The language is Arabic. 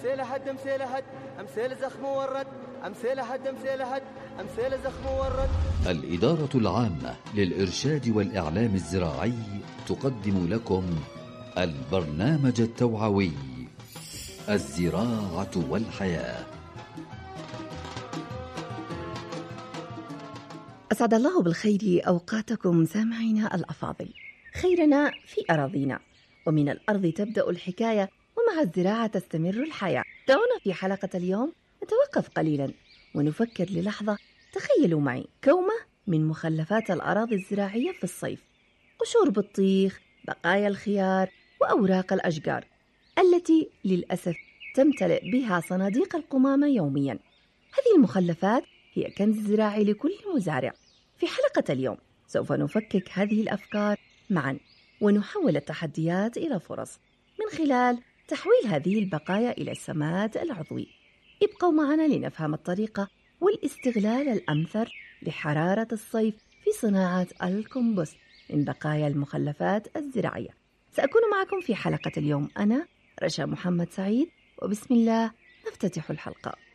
أمثال هد أمثال هد أمثال زخم ورد أمثال هد أمثال هد أمثال زخم ورد. الإدارة العامة للإرشاد والإعلام الزراعي تقدم لكم البرنامج التوعوي الزراعة والحياة. أسعد الله بالخير أوقاتكم سامعينا الأفاضل. خيرنا في أراضينا، ومن الأرض تبدأ الحكاية، ومع الزراعة تستمر الحياة. دعونا في حلقة اليوم نتوقف قليلا ونفكر للحظة. تخيلوا معي كومة من مخلفات الأراضي الزراعية في الصيف: قشور بطيخ، بقايا الخيار، وأوراق الأشجار التي للأسف تمتلئ بها صناديق القمامة يوميا. هذه المخلفات هي كنز زراعي لكل مزارع. في حلقة اليوم سوف نفكك هذه الأفكار معا، ونحول التحديات إلى فرص من خلال تحويل هذه البقايا إلى السماد العضوي. ابقوا معنا لنفهم الطريقة والاستغلال الأمثل لحرارة الصيف في صناعة الكومبوست من بقايا المخلفات الزراعية. سأكون معكم في حلقة اليوم أنا رشا محمد سعيد، وبسم الله نفتتح الحلقة.